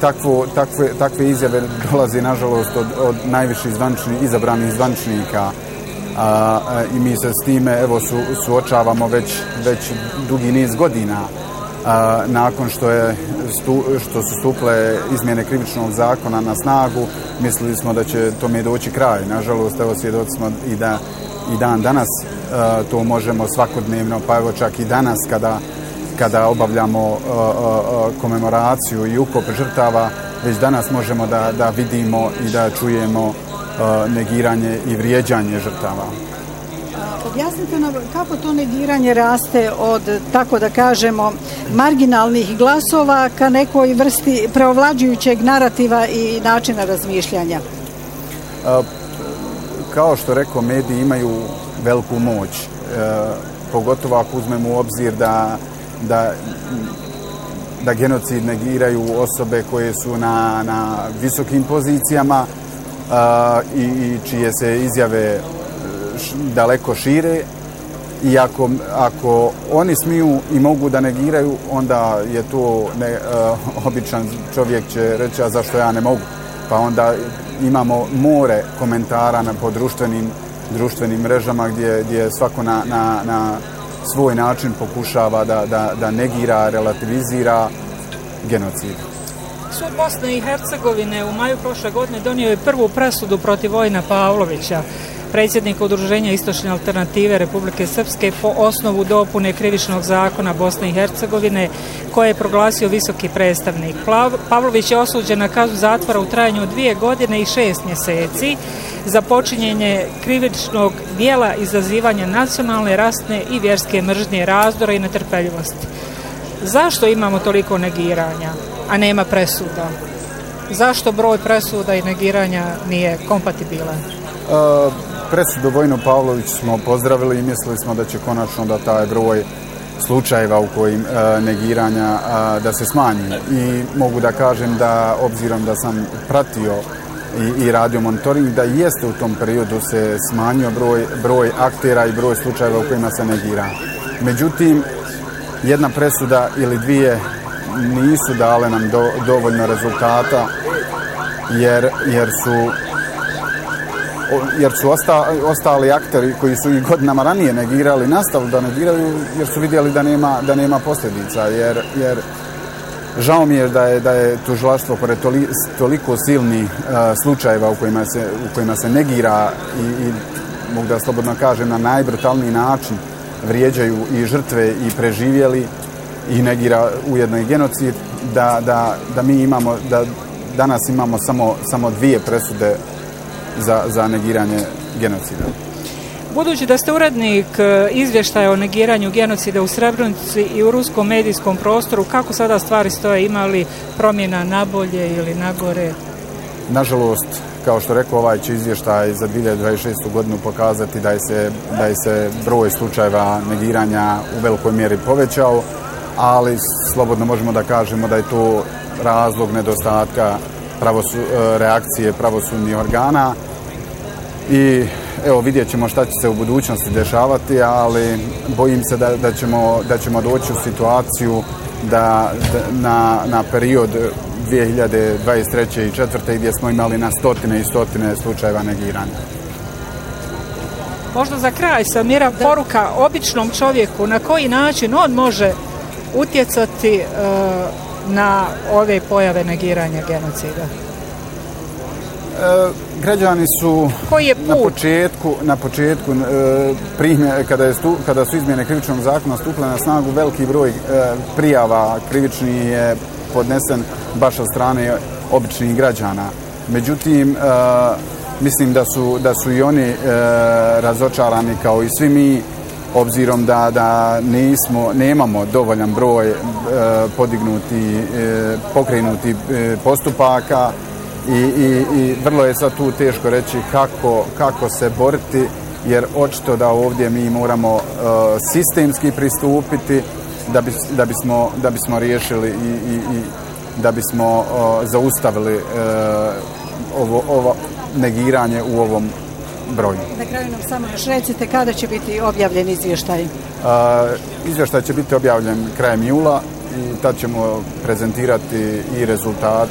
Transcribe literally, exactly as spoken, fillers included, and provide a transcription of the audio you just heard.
takvo, takve, takve izjave dolaze nažalost od, od najviših zvaničnih, izabranih zvaničnika. A, i mi se s time evo su, suočavamo već, već dugi niz godina. A, nakon što, je, stu, što su stupile izmjene krivičnog zakona na snagu, mislili smo da će tome doći kraj. Nažalost, evo svjedoci smo i da i dan danas a, to možemo svakodnevno, pa evo čak i danas kada, kada obavljamo a, a, komemoraciju i ukop žrtava, već danas možemo da, da vidimo i da čujemo negiranje i vrijeđanje žrtava. Objasnite nam kako to negiranje raste od, tako da kažemo, marginalnih glasova ka nekoj vrsti preovlađujućeg narativa i načina razmišljanja? Kao što rekao, mediji imaju veliku moć, pogotovo ako uzmemo u obzir da, da, da genocid negiraju osobe koje su na, na visokim pozicijama, Uh, i, i čije se izjave š, daleko šire i ako, ako oni smiju i mogu da negiraju, onda je to ne, uh, običan čovjek će reći, a zašto ja ne mogu? Pa onda imamo more komentara na, po društvenim, društvenim mrežama gdje, gdje svako na, na, na svoj način pokušava da, da, da negira, relativizira genocid. Sud Bosne i Hercegovine u maju prošle godine donio je prvu presudu protiv Vojina Pavlovića, predsjednika Udruženja Istočne alternative Republike Srpske, po osnovu dopune krivičnog zakona Bosne i Hercegovine koje je proglasio visoki predstavnik. Pavlović je osuđen na kaznu zatvora u trajanju od dvije godine i šest mjeseci za počinjenje krivičnog dijela izazivanja nacionalne, rasne i vjerske mržnje, razdora i netrpeljivosti. Zašto imamo toliko negiranja, a nema presuda? Zašto broj presuda i negiranja nije kompatibilan? Uh, presudu Vojinu Pavlović smo pozdravili i mislili smo da će konačno da taj broj slučajeva u kojim uh, negiranja uh, da se smanji. I mogu da kažem da, obzirom da sam pratio i, i radio monitoring, da jeste u tom periodu se smanjio broj, broj aktera i broj slučajeva u kojima se negira. Međutim, jedna presuda ili dvije nisu dale nam do, dovoljno rezultata jer, jer su jer su osta, ostali akteri koji su i godinama ranije negirali, nastavili da negiraju jer su vidjeli da nema, da nema posljedica. Jer, jer žao mi je da je, da je tužilaštvo pored toli, toliko silnih uh, slučajeva u kojima se, u kojima se negira i, i mogu da slobodno kažem na najbrutalniji način vrijeđaju i žrtve i preživjeli i negira ujedno i genocid, da, da, da mi imamo, da danas imamo samo, samo dvije presude za, za negiranje genocida. Budući da ste urednik izvještaja o negiranju genocida u Srebrenici i u ruskom medijskom prostoru, kako sada stvari stoje? Ima li promjena na bolje ili na gore? Nažalost, kao što rekao, ovaj će izvještaj za dvije hiljade dvadeset šestu godinu pokazati da je se, da je se broj slučajeva negiranja u velikoj mjeri povećao, ali slobodno možemo da kažemo da je to razlog nedostatka pravosu, reakcije pravosudnih organa i evo vidjet ćemo šta će se u budućnosti dešavati, ali bojim se da, da, ćemo, da ćemo doći u situaciju da, da na, na period dvije hiljade dvadeset treće i četvrte gdje smo imali na stotine i stotine slučajeva negiranja. Možda za kraj, Samira, poruka običnom čovjeku na koji način on može utjecati uh, na ove pojave negiranja genocida? E, građani su na početku, na početku e, primjer, kada, je stu, kada su izmjene krivičnog zakona stupile na snagu, veliki broj e, prijava krivični je podnesen baš od strane običnih građana. Međutim, e, mislim da su, da su i oni e, razočarani kao i svi mi, obzirom da, da nismo, nemamo dovoljan broj e, podignuti, e, pokrenuti e, postupaka i, i, i vrlo je sad tu teško reći kako, kako se boriti, jer očito da ovdje mi moramo e, sistemski pristupiti da, bi, da, bismo, da bismo riješili i, i, i da bismo e, zaustavili e, ovo, ovo negiranje u ovom broju. Na kraju nam samo još recite kada će biti objavljen izvještaj? A, izvještaj će biti objavljen krajem jula i tad ćemo prezentirati i rezultate